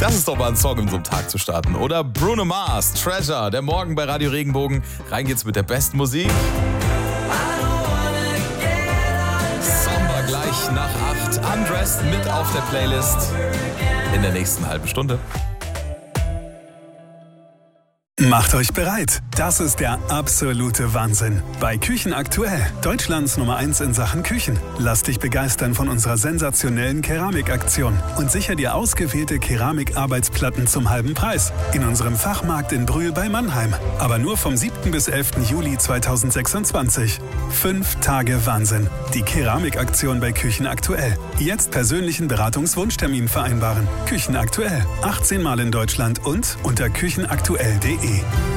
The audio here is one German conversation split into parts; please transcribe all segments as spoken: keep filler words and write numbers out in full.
Das ist doch mal ein Song, um so einen Tag zu starten. Oder Bruno Mars, Treasure, der Morgen bei Radio Regenbogen. Rein geht's mit der besten Musik. Samba gleich nach acht. Undressed mit auf der Playlist in der nächsten halben Stunde. Macht euch bereit. Das ist der absolute Wahnsinn. Bei Küchen aktuell. Deutschlands Nummer eins in Sachen Küchen. Lass dich begeistern von unserer sensationellen Keramikaktion und sicher dir ausgewählte Keramikarbeitsplatten zum halben Preis. In unserem Fachmarkt in Brühl bei Mannheim. Aber nur vom siebten bis elften Juli zweitausendsechsundzwanzig. Fünf Tage Wahnsinn. Die Keramikaktion bei Küchen aktuell. Jetzt persönlichen Beratungswunschtermin vereinbaren. Küchen aktuell. achtzehn Mal in Deutschland und unter küchenaktuell punkt de.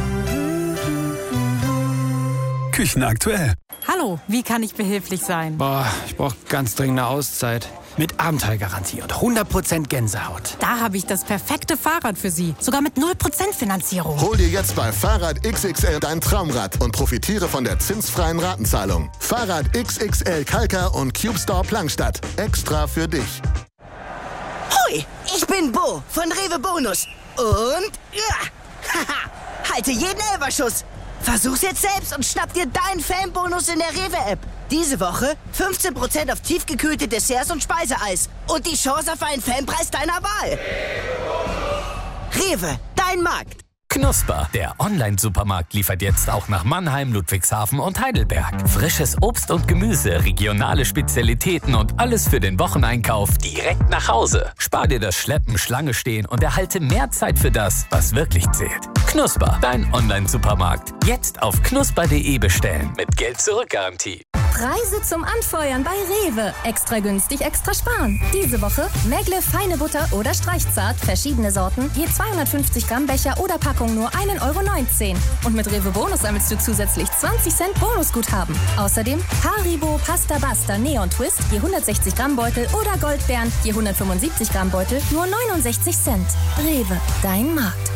Küchen aktuell. Hallo, wie kann ich behilflich sein? Boah, ich brauche ganz dringend eine Auszeit. Mit Abenteuergarantie und hundert Prozent Gänsehaut. Da habe ich das perfekte Fahrrad für Sie. Sogar mit null Prozent Finanzierung. Hol dir jetzt bei Fahrrad X X L dein Traumrad und profitiere von der zinsfreien Ratenzahlung. Fahrrad X X L Kalka und Cube Store Plankstadt. Extra für dich. Hoi, ich bin Bo von Rewe Bonus. Und... Ja, haha, halte jeden Elferschuss. Versuch's jetzt selbst und schnapp dir deinen Fanbonus in der Rewe-App. Diese Woche fünfzehn Prozent auf tiefgekühlte Desserts und Speiseeis. Und die Chance auf einen Fanpreis deiner Wahl. Rewe, dein Markt. Knusper, der Online-Supermarkt, liefert jetzt auch nach Mannheim, Ludwigshafen und Heidelberg. Frisches Obst und Gemüse, regionale Spezialitäten und alles für den Wocheneinkauf direkt nach Hause. Spar dir das Schleppen, Schlange stehen und erhalte mehr Zeit für das, was wirklich zählt. Knusper, dein Online-Supermarkt. Jetzt auf knusper punkt de bestellen mit Geld-Zurück-Garantie. Preise zum Anfeuern bei Rewe. Extra günstig, extra sparen. Diese Woche Megle feine Butter oder Streichzart, verschiedene Sorten, je zweihundertfünfzig Gramm Becher oder Packung nur ein Euro neunzehn. Und mit Rewe Bonus sammelst du zusätzlich zwanzig Cent Bonusguthaben. Außerdem Haribo Pasta Basta Neon Twist, je hundertsechzig Gramm Beutel oder Goldbeeren, je hundertfünfundsiebzig Gramm Beutel, nur neunundsechzig Cent. Rewe, dein Markt.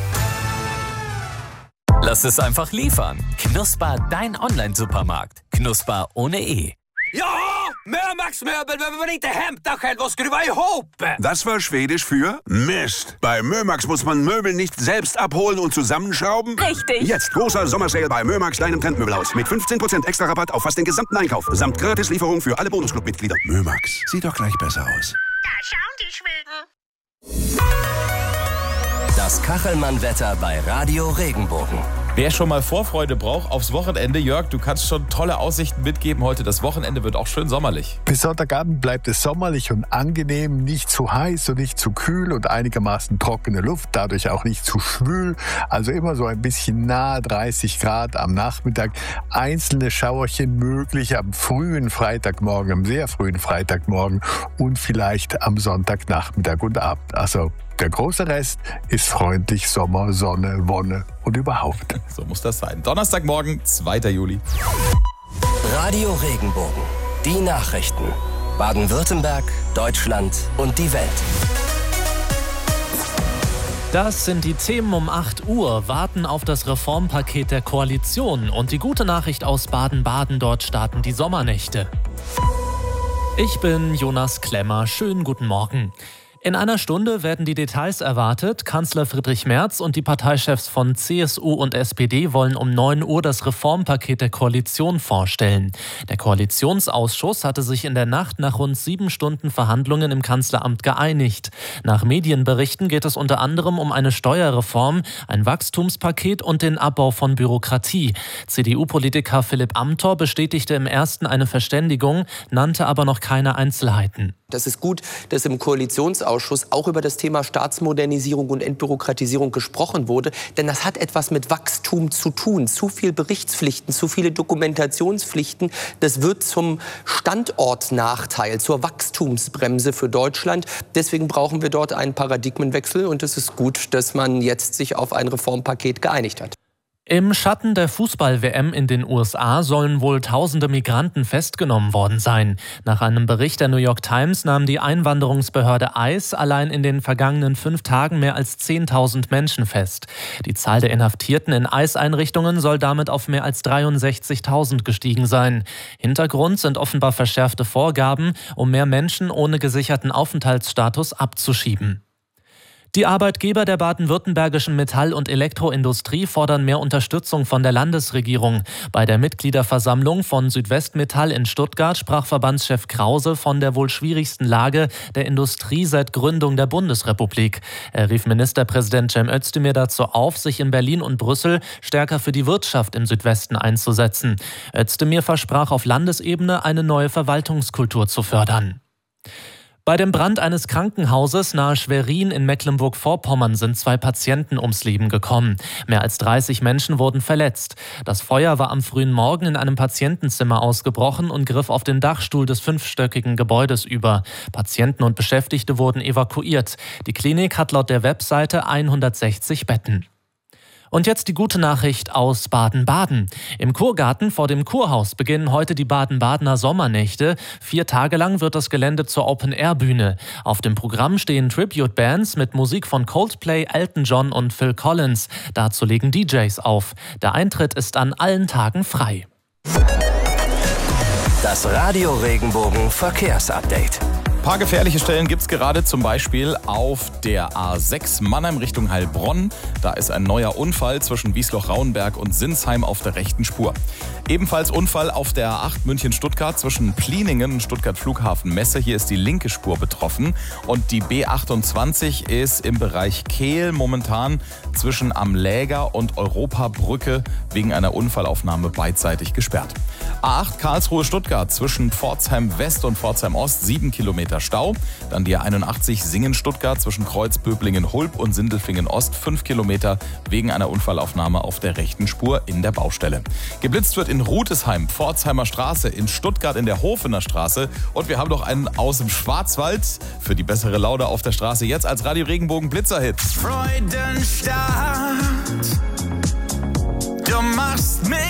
Lass es einfach liefern. Knusper, dein Online-Supermarkt. Knusper ohne E. Ja, Mömax-Möbel behöver man inte hämta själv och skruva ihop. Das war Schwedisch für Mist. Bei Mömax muss man Möbel nicht selbst abholen und zusammenschrauben. Richtig. Jetzt großer Sommersale bei Mömax, deinem Trendmöbelhaus. Mit fünfzehn Prozent extra Rabatt auf fast den gesamten Einkauf. Samt Gratislieferung für alle Bonusclub-Mitglieder. Mömax, sieht doch gleich besser aus. Da schauen die Schweden. Das Kachelmann-Wetter bei Radio Regenbogen. Wer schon mal Vorfreude braucht aufs Wochenende, Jörg, du kannst schon tolle Aussichten mitgeben heute. Das Wochenende wird auch schön sommerlich. Bis Sonntagabend bleibt es sommerlich und angenehm, nicht zu heiß und nicht zu kühl und einigermaßen trockene Luft, dadurch auch nicht zu schwül. Also immer so ein bisschen nahe dreißig Grad am Nachmittag. Einzelne Schauerchen möglich am frühen Freitagmorgen, am sehr frühen Freitagmorgen und vielleicht am Sonntagnachmittag und Abend. Also der große Rest ist freundlich Sommer, Sonne, Wonne und überhaupt. So muss das sein. Donnerstagmorgen, zweiter Juli. Radio Regenbogen. Die Nachrichten. Baden-Württemberg, Deutschland und die Welt. Das sind die Themen um acht Uhr, warten auf das Reformpaket der Koalition. Und die gute Nachricht aus Baden-Baden, dort starten die Sommernächte. Ich bin Jonas Klemmer, schönen guten Morgen. In einer Stunde werden die Details erwartet. Kanzler Friedrich Merz und die Parteichefs von C S U und S P D wollen um neun Uhr das Reformpaket der Koalition vorstellen. Der Koalitionsausschuss hatte sich in der Nacht nach rund sieben Stunden Verhandlungen im Kanzleramt geeinigt. Nach Medienberichten geht es unter anderem um eine Steuerreform, ein Wachstumspaket und den Abbau von Bürokratie. C D U-Politiker Philipp Amthor bestätigte im ersten eine Verständigung, nannte aber noch keine Einzelheiten. Das ist gut, dass im Koalitionsausschuss auch über das Thema Staatsmodernisierung und Entbürokratisierung gesprochen wurde. Denn das hat etwas mit Wachstum zu tun. Zu viel Berichtspflichten, zu viele Dokumentationspflichten. Das wird zum Standortnachteil, zur Wachstumsbremse für Deutschland. Deswegen brauchen wir dort einen Paradigmenwechsel. Und es ist gut, dass man jetzt sich auf ein Reformpaket geeinigt hat. Im Schatten der Fußball-W M in den U S A sollen wohl tausende Migranten festgenommen worden sein. Nach einem Bericht der New York Times nahm die Einwanderungsbehörde ICE allein in den vergangenen fünf Tagen mehr als zehntausend Menschen fest. Die Zahl der Inhaftierten in ICE-Einrichtungen soll damit auf mehr als dreiundsechzigtausend gestiegen sein. Hintergrund sind offenbar verschärfte Vorgaben, um mehr Menschen ohne gesicherten Aufenthaltsstatus abzuschieben. Die Arbeitgeber der baden-württembergischen Metall- und Elektroindustrie fordern mehr Unterstützung von der Landesregierung. Bei der Mitgliederversammlung von Südwestmetall in Stuttgart sprach Verbandschef Krause von der wohl schwierigsten Lage der Industrie seit Gründung der Bundesrepublik. Er rief Ministerpräsident Cem Özdemir dazu auf, sich in Berlin und Brüssel stärker für die Wirtschaft im Südwesten einzusetzen. Özdemir versprach auf Landesebene eine neue Verwaltungskultur zu fördern. Bei dem Brand eines Krankenhauses nahe Schwerin in Mecklenburg-Vorpommern sind zwei Patienten ums Leben gekommen. Mehr als dreißig Menschen wurden verletzt. Das Feuer war am frühen Morgen in einem Patientenzimmer ausgebrochen und griff auf den Dachstuhl des fünfstöckigen Gebäudes über. Patienten und Beschäftigte wurden evakuiert. Die Klinik hat laut der Webseite hundertsechzig Betten. Und jetzt die gute Nachricht aus Baden-Baden. Im Kurgarten vor dem Kurhaus beginnen heute die Baden-Badener Sommernächte. Vier Tage lang wird das Gelände zur Open-Air-Bühne. Auf dem Programm stehen Tribute-Bands mit Musik von Coldplay, Elton John und Phil Collins. Dazu legen D Js auf. Der Eintritt ist an allen Tagen frei. Das Radio Regenbogen Verkehrsupdate. Ein paar gefährliche Stellen gibt es gerade, zum Beispiel auf der A sechs Mannheim Richtung Heilbronn. Da ist ein neuer Unfall zwischen Wiesloch-Rauenberg und Sinsheim auf der rechten Spur. Ebenfalls Unfall auf der A acht München-Stuttgart zwischen Pliningen und Stuttgart-Flughafen-Messe. Hier ist die linke Spur betroffen. Und die B achtundzwanzig ist im Bereich Kehl momentan zwischen Am Läger und Europabrücke wegen einer Unfallaufnahme beidseitig gesperrt. A acht Karlsruhe-Stuttgart zwischen Pforzheim West und Pforzheim Ost, sieben Kilometer Stau. Dann die A einundachtzig Singen-Stuttgart zwischen Kreuzböblingen-Hulb und Sindelfingen-Ost, fünf Kilometer wegen einer Unfallaufnahme auf der rechten Spur in der Baustelle. Geblitzt wird in Rutesheim, Pforzheimer Straße, in Stuttgart in der Hofener Straße. Und wir haben noch einen aus dem Schwarzwald für die bessere Laune auf der Straße. Jetzt als Radio Regenbogen Blitzerhit. Freudenstadt, du machst mich